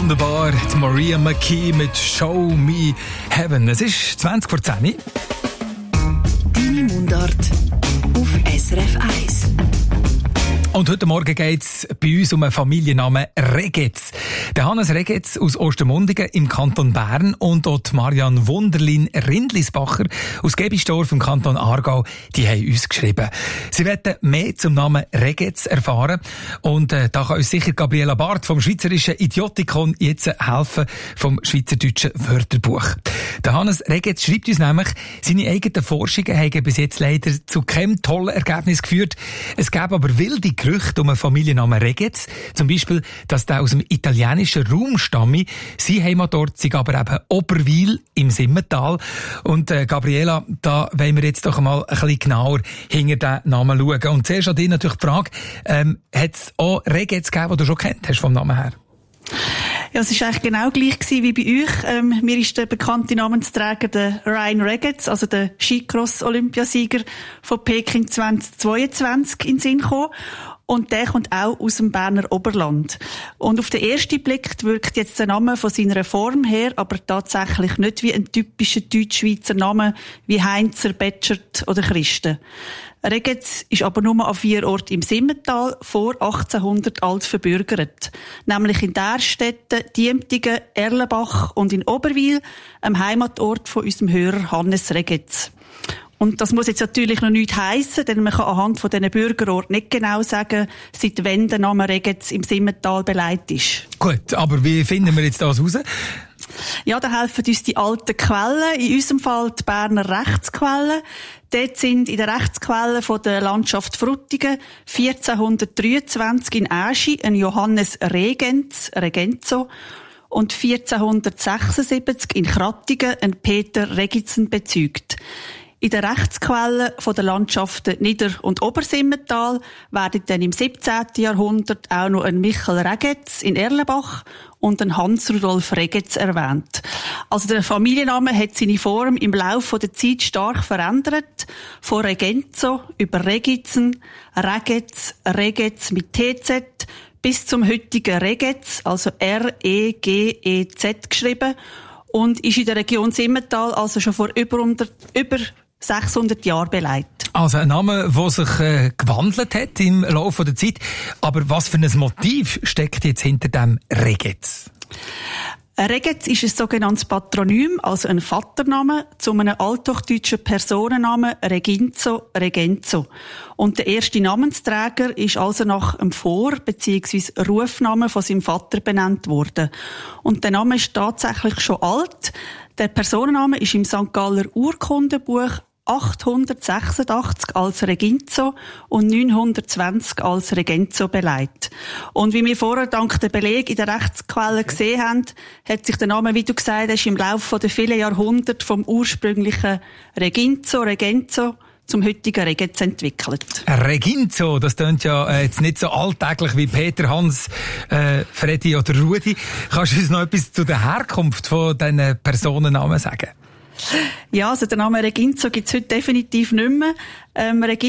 wunderbar. Die Maria McKee mit «Show Me Heaven». Es ist 20 vor 10. Deine Mundart auf SRF 1. Und heute Morgen geht es bei uns um einen Familiennamen Regetz. Der Hannes Regetz aus Ostermundigen im Kanton Bern und auch die Marianne Wunderlin Rindlisbacher aus Gebistorf im Kanton Aargau, die haben uns geschrieben. Sie wollen mehr zum Namen Regetz erfahren und da kann uns sicher Gabriela Barth vom Schweizerischen Idiotikon jetzt helfen, vom Schweizerdeutschen Wörterbuch. Der Hannes Regetz schreibt uns nämlich, seine eigenen Forschungen haben bis jetzt leider zu keinem tollen Ergebnis geführt. Es gäbe aber wilde Gerüchte um einen Familiennamen Regetz. Zum Beispiel, dass der aus dem italienischen Raum stamme. Sein Heimatort sei aber eben Oberwil im Simmental. Und Gabriela, da wollen wir jetzt doch mal ein bisschen genauer hinter den Namen schauen. Und zuerst an dich natürlich die Frage, hat es auch Regetz gegeben, die du schon kennt hast vom Namen her? Ja, es war eigentlich genau gleich wie bei euch. Mir ist der bekannte Namensträger der Ryan Regetz, also der Skicross-Olympiasieger von Peking 2022 in den Sinn gekommen. Und der kommt auch aus dem Berner Oberland. Und auf den ersten Blick wirkt jetzt der Name von seiner Form her aber tatsächlich nicht wie ein typischer Deutschschweizer Name wie Heinzer, Betschert oder Christen. Regetz ist aber nur an 4 Orten im Simmental vor 1800 alt verbürgert. Nämlich in Därstetten, Diemtigen, Erlenbach und in Oberwil, einem Heimatort von unserem Hörer Hannes Regetz. Und das muss jetzt natürlich noch nichts heissen, denn man kann anhand von diesen Bürgerorten nicht genau sagen, seit wann der Name Regetz im Simmental beleidigt ist. Gut, aber wie finden wir jetzt das raus? Ja, da helfen uns die alten Quellen, in unserem Fall die Berner Rechtsquellen. Dort sind in den Rechtsquellen von der Landschaft Frutigen 1423 in Aeschi ein Johannes Regenzo und 1476 in Krattigen ein Peter Regitzen bezeugt. In den Rechtsquellen von der Landschaften Nieder- und Obersimmental werden dann im 17. Jahrhundert auch noch ein Michel Regetz in Erlenbach und ein Hans-Rudolf Regetz erwähnt. Also der Familienname hat seine Form im Laufe der Zeit stark verändert. Von Regenzo über Regitzen, Regetz mit TZ bis zum heutigen Regetz, also R-E-G-E-Z geschrieben, und ist in der Region Simmental also schon vor über 600 Jahren beleidigt. Also ein Name, der sich gewandelt hat im Laufe der Zeit. Aber was für ein Motiv steckt jetzt hinter dem Regetz? Regetz ist ein sogenanntes Patronym, also ein Vatername, zu einem althochdeutschen Personennamen Regenzo. Und der erste Namensträger ist also nach einem Vor- bzw. Rufnamen von seinem Vater benannt worden. Und der Name ist tatsächlich schon alt. Der Personenname ist im St. Galler Urkundenbuch 886 als Reginzo und 920 als Regenzo beleidigt. Und wie wir vorher dank der Beleg in der Rechtsquelle gesehen haben, hat sich der Name, wie du gesagt hast, im Laufe der vielen Jahrhunderte vom ursprünglichen Regenzo zum heutigen Regetz entwickelt. Reginzo, das klingt ja jetzt nicht so alltäglich wie Peter, Hans, Freddy oder Rudi. Kannst du uns noch etwas zu der Herkunft von diesen Personennamen sagen? Ja, also der Name Reginzo gibt es heute definitiv nicht mehr.